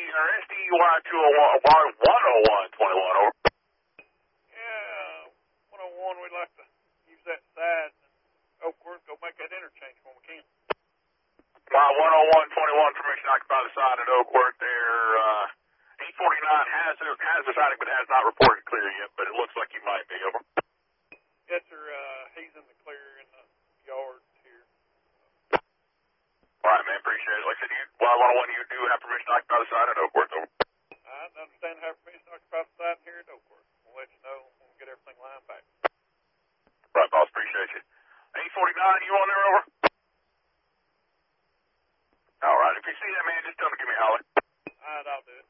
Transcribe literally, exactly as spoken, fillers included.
or S D Y two oh one, one oh one twenty-one, over. Yeah, one oh one, we'd like to use that side. Oakworth, go make that interchange when we can. My one oh one twenty-one, permission to occupy the side at Oakworth there. Uh, eight forty-nine has, has the sighting, but has not reported clear yet, but it looks like you might be, over. Yes, sir. Uh, he's in the clear in the yard here. All right, man, appreciate it. Like I said, you, well, one oh one, you do have permission to occupy the side at Oakworth, over. I understand how permission to occupy the side here at Oakworth. We'll let you know when we get everything lined back. Right, boss, appreciate you. eight forty-nine, you on there, over? All right, if you see that, man, just tell me, give me a holler. All right, I'll do it.